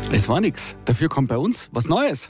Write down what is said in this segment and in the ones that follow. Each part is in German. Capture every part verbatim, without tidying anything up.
Es war nix. Dafür kommt bei uns was Neues.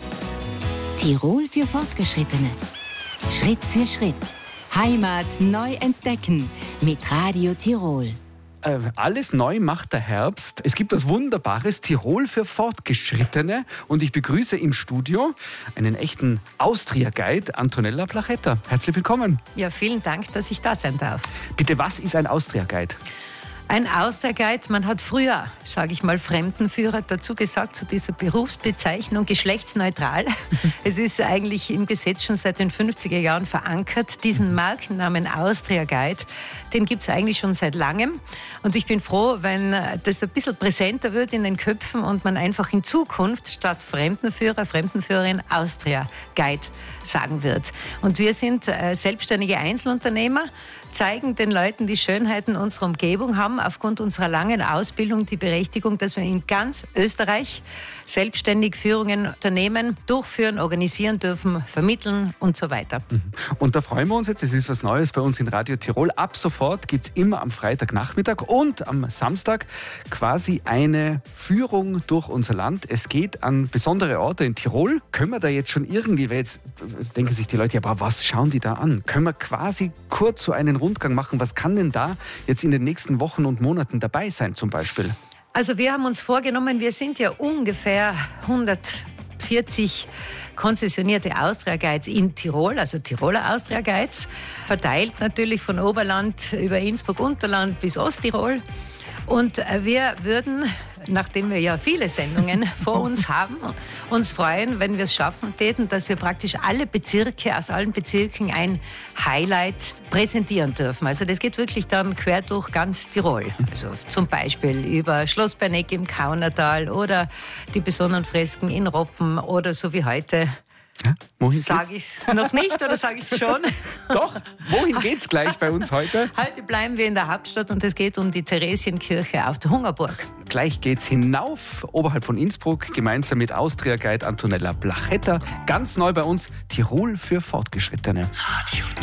Tirol für Fortgeschrittene. Schritt für Schritt. Heimat neu entdecken mit Radio Tirol. Äh, alles neu macht der Herbst. Es gibt was Wunderbares, Tirol für Fortgeschrittene. Und ich begrüße im Studio einen echten Austria-Guide, Antonella Plachetta. Herzlich willkommen. Ja, vielen Dank, dass ich da sein darf. Bitte, was ist ein Austria-Guide? Ein Austria-Guide, man hat früher, sage ich mal, Fremdenführer dazu gesagt, zu dieser Berufsbezeichnung geschlechtsneutral. Es ist eigentlich im Gesetz schon seit den fünfziger Jahren verankert. Diesen Markennamen Austria-Guide, den gibt es eigentlich schon seit langem. Und ich bin froh, wenn das ein bisschen präsenter wird in den Köpfen und man einfach in Zukunft statt Fremdenführer, Fremdenführerin Austria-Guide sagen wird. Und wir sind äh, selbstständige Einzelunternehmer, zeigen den Leuten die Schönheiten unserer Umgebung, haben aufgrund unserer langen Ausbildung die Berechtigung, dass wir in ganz Österreich selbstständig Führungen unternehmen, durchführen, organisieren dürfen, vermitteln und so weiter. Und da freuen wir uns jetzt, es ist was Neues bei uns in Radio Tirol. Ab sofort gibt es immer am Freitagnachmittag und am Samstag quasi eine Führung durch unser Land. Es geht an besondere Orte in Tirol. Können wir da jetzt schon irgendwie, weil jetzt denken sich die Leute, ja, aber was schauen die da an? Können wir quasi kurz so einen Rundgang machen? Was kann denn da jetzt in den nächsten Wochen und Monaten dabei sein zum Beispiel? Also wir haben uns vorgenommen, wir sind ja ungefähr hundertvierzig konzessionierte Austria-Guides in Tirol, also Tiroler Austria-Guides, verteilt natürlich von Oberland über Innsbruck-Unterland bis Osttirol. Und wir würden, nachdem wir ja viele Sendungen vor uns haben, uns freuen, wenn wir es schaffen täten, dass wir praktisch alle Bezirke, aus allen Bezirken ein Highlight präsentieren dürfen. Also das geht wirklich dann quer durch ganz Tirol. Also zum Beispiel über Schloss Berneck im Kaunertal oder die besonderen Fresken in Roppen oder so wie heute. Ja, sage ich es noch nicht oder sage ich es schon? Doch, wohin geht's gleich bei uns heute? Heute bleiben wir in der Hauptstadt und es geht um die Theresienkirche auf der Hungerburg. Gleich geht's hinauf, oberhalb von Innsbruck, gemeinsam mit Austria-Guide Antonella Plachetta. Ganz neu bei uns, Tirol für Fortgeschrittene. Radio